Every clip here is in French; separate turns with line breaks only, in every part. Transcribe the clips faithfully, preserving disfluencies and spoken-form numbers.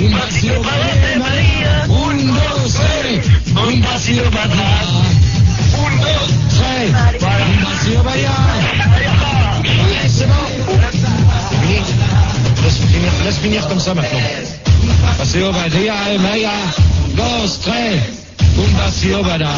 un pasito para adelante, María. Un, dos, tres. Un pasito para atrás. Un, dos, tres. Un pasito para allá. Ouais, c'est bon. Fini. Laisse finir, laisse finir comme ça maintenant. Pasito para allá, María. Dos, tres. Un pasito para allá.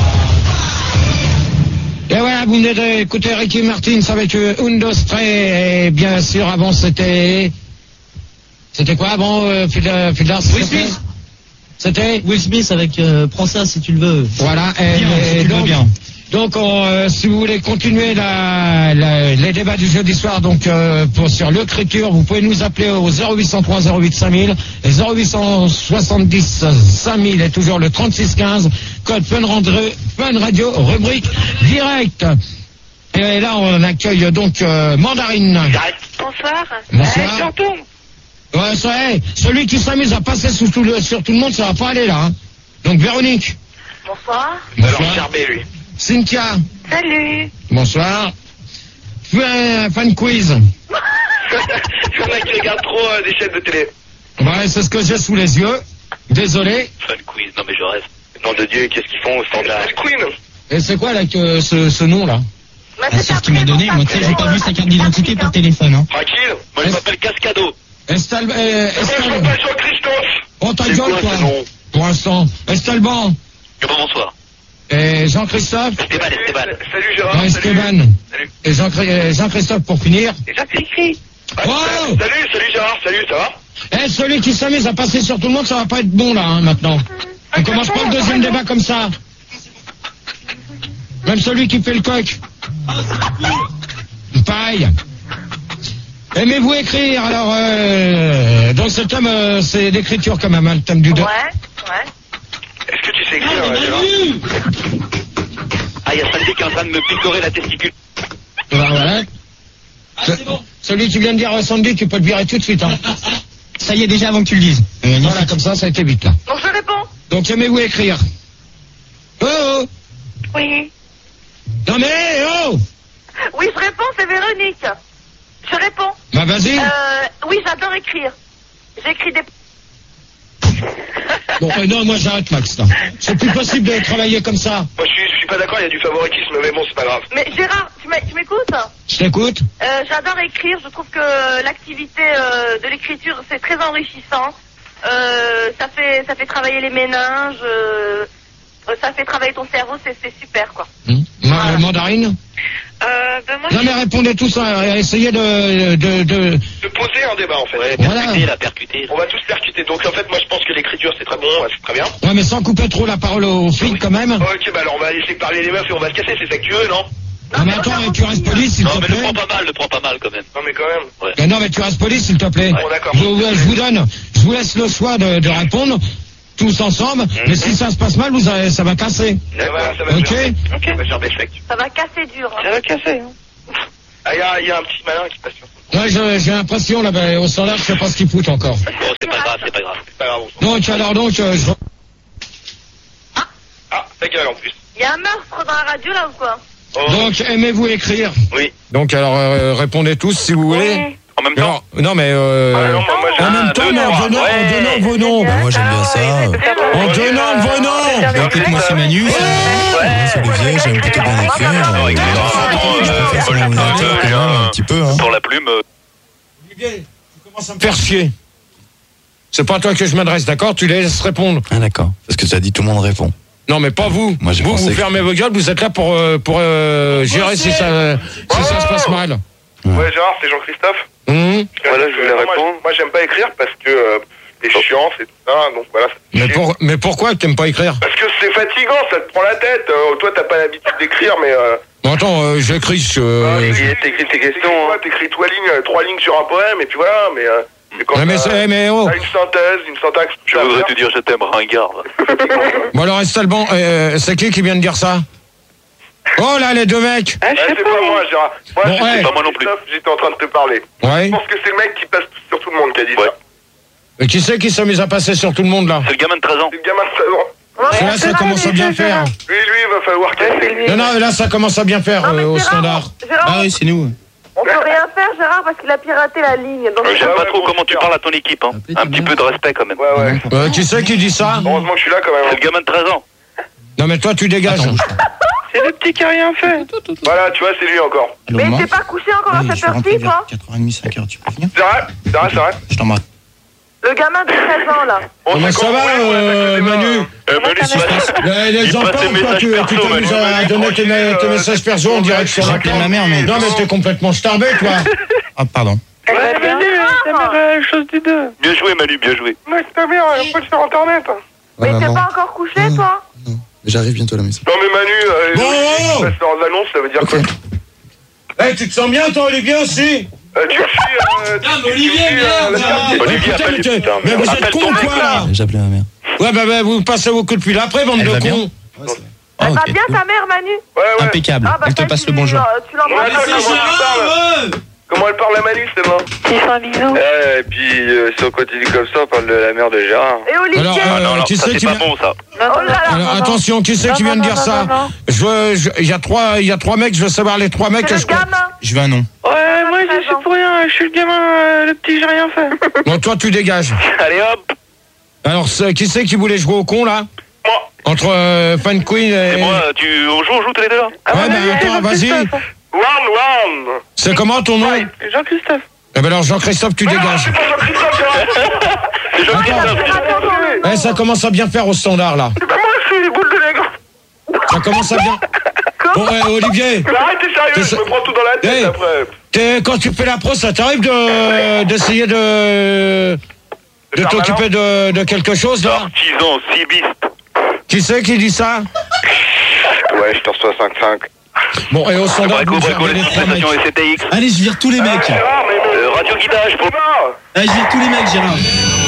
Et voilà, vous venez d'écouter Ricky Martin avec un, dos, tres. Et bien sûr, avant c'était... C'était quoi avant, euh, Phil, Phil Lars?
Will Smith.
C'était
Will Smith avec euh, Prends ça si tu le veux.
Voilà. Et,
bien,
et
si tu
donc,
le veux bien.
donc on, euh, si vous voulez continuer la, la, les débats du jeudi soir, donc euh, pour sur l'écriture, vous pouvez nous appeler au zéro huit cent trois zéro huit cinq mille et zéro huit cent soixante-dix cinq mille et toujours le trente-six quinze, code Fun Radio, Fun Radio, rubrique direct. Et là, on accueille donc euh, Mandarine.
Bonsoir.
Bonsoir.
Euh,
Ouais, ça, hey, celui qui s'amuse à passer sous tout le, sur tout le monde, ça va pas aller là. Hein. Donc Véronique.
Bonsoir.
Bonsoir.
Charbé, lui.
Cynthia.
Salut.
Bonsoir. Fais un fan quiz.
Il y en a qui regardent trop euh, des chaînes de télé.
Ouais, c'est ce que j'ai sous les yeux. Désolé.
Fun quiz, non mais je rêve. Nom de Dieu, qu'est-ce qu'ils font au standard? Queen.
Et c'est quoi là que ce, ce nom là?
Bah,
Ah, c'est ce qu'il m'a donné. Moi, tu sais, j'ai pas vu sa carte d'identité par téléphone. Hein.
Tranquille, moi je m'appelle Cascado.
Estal... Euh,
Je
Estal...
m'appelle Jean-Christophe.
Oh ta
C'est
gueule
quoi,
toi.
ce nom?
Pour l'instant. Estalban.
Bonsoir.
Et Jean-Christophe.
Esteban, Esteban. Salut Gérard.
Ouais, Esteban.
Salut.
Et Jean- euh, Jean-Christophe pour finir.
Et Jacques écrit.
Wow.
Salut, salut Gérard, salut, ça va?
Eh, celui qui s'amuse à passer sur tout le monde, ça va pas être bon là, hein, maintenant. On commence pas le deuxième débat comme ça. Même celui qui fait le coq. Pareil. Aimez-vous écrire? Alors, euh, donc ce thème, euh, c'est l'écriture quand même, hein, le thème du deux.
Ouais, ouais.
Est-ce que tu sais écrire, euh, Gérard? Ah, il y a Sandy qui est en train de me picorer la testicule.
Voilà, voilà.
Ah, c'est bon.
Celui qui vient de dire euh, Sandy, tu peux te virer tout de suite. Hein.
Ça y est, déjà avant que tu le dises. Euh,
Voilà, comme ça, ça a été vite là.
Donc je réponds.
Donc aimez-vous écrire? Oh, oh.
Oui.
Non mais, oh.
Oui, je réponds, c'est Véronique. Je réponds.
Bah vas-y.
Euh, oui, j'adore écrire. J'écris des...
Bon, euh, non, moi j'arrête Max là. C'est plus possible de travailler comme ça.
Moi je suis, je suis pas d'accord, il y a du favoritisme, mais bon, c'est pas grave.
Mais Gérard, tu m'é- tu m'écoutes?
Je t'écoute.
Euh, j'adore écrire, je trouve que l'activité euh, de l'écriture c'est très enrichissant. Euh, ça fait ça fait travailler les méninges, euh, ça fait travailler ton cerveau, c'est c'est super quoi.
Hum. Ma-
Voilà.
Mandarine.
Euh, ben moi
Non mais répondez tous, hein, essayez de, de, de...
De poser un débat en fait. Ouais,
Voilà.
percuter, la percuter. On va tous percuter. Donc en fait, moi je pense que l'écriture c'est très bon, c'est très bien.
Ouais mais sans couper trop la parole aux filles quand même.
Ok, bah alors on va laisser parler les meufs et on va se casser, c'est ça que tu veux, non?
Non mais attends, mais tu restes poli s'il
Non,
te
mais
plaît.
le prends pas mal, le prends pas mal quand même. Non, mais quand même. Ouais.
Mais non mais tu restes poli s'il te plaît.
Bon, d'accord.
Je, ouais, je vous donne, je vous laisse le choix de, de répondre tous ensemble.
Mhm.
Mais si ça se passe mal, vous allez, ça va casser.
Ça va, ça va
Ok.
gerber. Ça va gerber sec.
ça va casser dur. Hein.
Ça va casser, hein. Ah, il y a, y a un petit malin qui passe sur son.
Ouais, je- j'ai l'impression là, bah, au standard, je sais pas ce qu'il fout encore.
Bon, c'est pas grave, c'est pas grave. C'est pas grave, on s'en fout.
Donc alors donc, euh, je...
Ah, ta gueule en plus.
Il y a un meurtre dans la radio là ou quoi?
Oh.
donc aimez-vous écrire?
Oui.
Donc alors euh, répondez tous si vous voulez.
Oui.
En même
Non, non mais euh,
Ah, non, moi, moi, j'ai
en
un,
même temps,
deux,
mais en
trois.
donnant, en
Ouais.
donnant vos noms.
Bah, moi j'aime bien ça.
En donnant vos noms.
Bah, écoute, moi c'est Manu, c'est moi, c'est Olivier, j'aime plutôt bien écrire. Euh, Je préfère sur mon ordinateur quand même, un petit peu. Hein.
Pour la plume. euh,
Olivier, tu commences à me faire chier. C'est pas à toi que je m'adresse, d'accord? Tu les laisses répondre.
Ah d'accord, parce que tu as dit tout le monde répond.
Non, mais pas vous.
Moi, j'ai
vous,
pensé
vous
que-
fermez vos gueules, vous êtes là pour, euh, pour euh, gérer si ça, si ça se passe mal.
Ouais, Gérard, c'est Jean-Christophe.
Hum.
Voilà, je voulais répondre. Moi, moi, j'aime pas écrire parce que euh, c'est chiant, c'est tout ça, donc voilà.
Mais,
chier.
pour, mais pourquoi t'aimes pas écrire?
Parce que c'est fatigant, ça te prend la tête. Euh, toi, t'as pas l'habitude d'écrire, mais... Euh,
Bon, attends, euh, j'écris... Euh,
ouais,
je-
t'écris tes questions. Hein. T'écris trois lignes, euh, trois lignes sur un poème, et puis voilà, mais... Euh, mais quand
Ouais, mais
t'as-
c'est- mais oh.
t'as une synthèse, une syntaxe...
Je voudrais te dire je t'aime, ringard.
Bon, alors, Estalban, euh, c'est qui qui vient de dire ça? Oh là, les deux mecs.
Ah, c'est pas moi, Gérard. Moi,
Bon,
j'étais
ouais.
Pas moi non plus.
Christophe, j'étais en train de te parler.
Ouais.
Je pense que c'est le mec qui passe sur tout le monde qui a dit
Ouais.
ça.
Mais qui c'est qui s'amuse à passer sur tout le monde, là?
C'est le gamin de treize ans.
C'est le gamin de seize ans.
Là, ça commence à bien faire.
Lui, lui, il va falloir casser.
Non, non, là, ça commence à bien faire
Non, mais
euh, au
Gérard,
standard.
Gérard,
Ah oui, c'est nous.
On peut rien faire, Gérard, parce qu'il a piraté la ligne. Donc...
Euh, J'aime
Ouais,
pas
ouais,
trop
bon,
comment tu
super.
parles à ton équipe. Hein. Un petit peu de respect quand même.
Ouais, ouais.
Euh, qui c'est qui dit ça?
Heureusement que je suis là quand
C'est
même.
le gamin de treize ans.
Non mais toi tu dégages.
Attends, bouge pas.
C'est le petit qui a rien fait.
Voilà, tu vois, c'est lui encore.
Allô,
Mais
maman?
t'es pas couché encore
Oui,
à
je
cette
vais rentrer
heure-ci,
vers
toi?
quatre heures trente, cinq heures, tu peux venir?
C'est vrai, c'est vrai, c'est vrai.
Je t'embrasse.
Le gamin de treize ans, là.
Bon,
Comment
c'est
ça
con,
va,
ouais, ouais,
euh,
ouais,
Manu?
ouais.
Euh, Manu,
ça
tu
va.
passes-
Les, les
Il
enfants,
passe des
toi,
messages
tu
perso,
tu t'amuses
Manu.
à donner tes, tes
Euh,
messages perso en direct sur
J'ai
la
appelé ma mère, mais.
Non mais t'es complètement starbé toi.
Ah, pardon.
Elle va bien.
Bien joué, Manu, bien joué.
Mais c'est ta mère, elle peut sur internet.
Mais
Ouais,
t'es
maman.
pas encore couché,
Non.
toi?
Non, mais j'arrive bientôt à la maison.
Non mais Manu, euh,
Bon,
les
oh.
passe leurs annonces, ça veut dire
Ok.
quoi?
Eh, tu te sens bien toi Olivier aussi?
Euh, tu me suis, euh, tu- tu me suis, euh, la carte.
Olivier,
putain,
appelle-
mais t'es-
putain,
mais vous êtes
appelle
cons
ton
ou
mec,
quoi là?
J'ai appelé ma mère.
Ouais bah, bah vous passez vos coups de fil après bande
Elle
de
va bien
cons.
Ah,
Elle va
ok.
bien, ta mère, Manu?
Ouais, ouais.
Impeccable.
Ah, bah,
Elle te
ça,
passe
tu
le
lui-
bonjour.
euh, Tu
Ouais,
l'embrasses.
attends, comment tu parles? Comment elle parle à Manu, celle-là?
Tu fais un bisou.
Eh, et puis, euh, si on continue comme ça, on parle de la mère de Gérard.
Et Olivier?
Alors,
Ah
euh,
non, non,
qui
ça
c'est
c'est
qui
pas
vient-
bon ça.
Oh là là.
Alors attention, qui c'est
Non,
qui vient de
non,
dire
non,
ça?
non, non.
Je veux, je- il y a trois, il y a trois mecs, je veux savoir les trois mecs
C'est
que
le
je connais.
gamin.
Je veux un nom.
Ouais, moi, je suis pour rien.
Je suis le gamin, euh, le petit, j'ai rien fait.
Bon, toi tu dégages.
Allez hop.
Alors c'est- qui c'est qui voulait jouer au con là?
Moi.
Entre euh, Fan Queen et.
Et moi, tu, on joue, on joue tous les deux là.
Ouais, bah attends, vas-y.
One, one.
C'est comment ton nom?
Jean-Christophe.
Eh ben alors Jean-Christophe, tu
Non,
dégages.
c'est pas Jean-Christophe, Gérard.
C'est Jean-Christophe.
Eh, ça commence à bien faire au standard là.
C'est pas moi, je suis les boules de nègre.
Ça commence à bien. Bon, eh, Olivier,
Mais arrête, t'es sérieux,
T'es
je
sa-
me prends tout dans la tête
Hey.
après.
t'es- quand tu fais la pro, ça t'arrive de d'essayer de de
faire
t'occuper de, de quelque chose là?
Artisan, cibiste.
Qui c'est qui dit ça?
Ouais, je te reçois cinq cinq.
Bon, et au standard,
Brico,
vous
brico,
gardez
les
les trois mecs.
stations S T X.
Allez, je vire tous les mecs.
Gérard, mais mais-
Euh, radio guidage pour.
Allez, je vire tous les mecs, Gérard.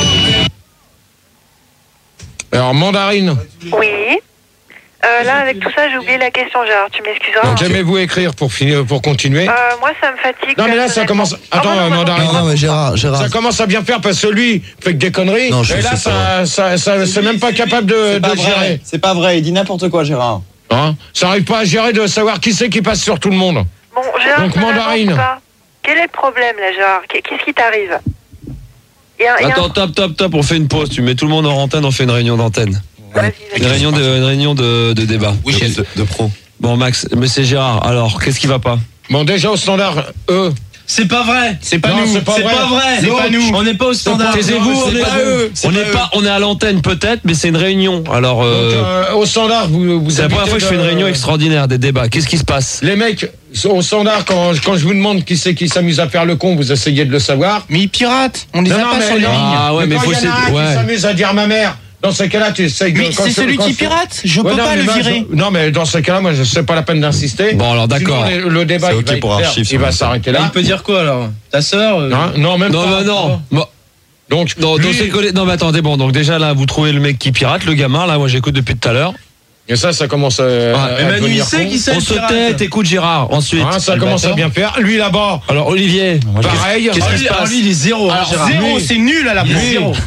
Alors mandarine.
Oui. Euh, là, avec tout ça, j'ai oublié la question, Gérard. Tu m'excuseras.
Donc aimez-vous écrire pour finir, pour continuer?
Euh, moi, ça me fatigue.
Non mais là ça
personnellement.
commence. Attends,
Ah, non,
euh,
non, non,
mandarine.
Non, non, mais Gérard, Gérard.
Ça commence à bien faire parce que lui fait que des conneries.
Non, je
et là,
sais
ça, ça, ça, c'est même pas capable de,
C'est pas
de gérer.
vrai. C'est pas vrai. Il dit n'importe quoi, Gérard.
Hein, ça arrive pas à gérer de savoir qui c'est qui passe sur tout le monde.
Bon, Gérard,
Donc,
ça n'avance
mandarine.
pas. Quel est le problème, là, Gérard? Qu'est- Qu'est-ce qui t'arrive? Il y a- il y a un-
Attends, top, top, top, on fait une pause. Tu mets tout le monde en antenne, on fait une réunion d'antenne.
Vas-y,
Une
vas-y.
réunion de, une réunion de, de débat.
Week-end.
De, de pro.
Bon, Max, mais c'est Gérard. Alors, qu'est-ce qui va pas?
Bon, déjà au standard, eux.
C'est pas vrai. C'est pas
Non,
nous.
c'est pas vrai.
C'est
L'autre.
pas nous. On n'est pas au standard.
Taisez-vous,
Non,
on
c'est
est
pas
pas
eux.
On n'est pas, on est à l'antenne peut-être, mais c'est une réunion. Alors,
Donc,
euh,
euh, au standard, vous, vous
c'est la première
habitez
fois que je fais une
de-
réunion extraordinaire, des débats. Qu'est-ce qui se passe?
Les mecs, au standard, quand, quand je vous demande qui c'est qui s'amuse à faire le con, vous essayez de le savoir.
Mais ils piratent. On les a pas sur les
non.
lignes.
Ah ouais, mais
quand
faut
il y en a
essayer-
un
ouais.
qui s'amuse à dire ma mère, dans ces cas-là, tu essayes de...
Mais
quand
c'est
je-
celui
quand
qui
je-
pirate. Je
Ouais,
peux
non,
pas
mais
le
moi,
virer.
je- Non, mais dans ces cas-là, moi, je sais pas la peine d'insister.
Bon, alors, d'accord.
Sinon, le, le débat,
C'est
il
ok
va, être
pour
clair,
archive,
il va
ça.
s'arrêter
Mais
là.
il peut dire quoi alors? Ta sœur? euh,
Hein non, même
Non,
pas.
non, non. Bon,
Donc,
non,
lui-
dans ces collègues- non, mais attendez, bon, donc déjà là, vous trouvez le mec qui pirate, le gamin, là, moi j'écoute depuis tout à l'heure.
et ça, ça commence à, à
Mais Manu, il
devenir
sait
con.
qui c'est
On
le
se
pirate.
tait, t'écoutes Gérard. Ensuite.
Hein, ça commence à bien faire. Lui là-bas,
Alors, Olivier.
Moi, je-
pareil.
Qu'est-ce qui se
Alors
passe?
lui, il est zéro. hein,
Alors,
Gérard.
zéro,
Lui,
c'est
nul à la
lui,
zéro.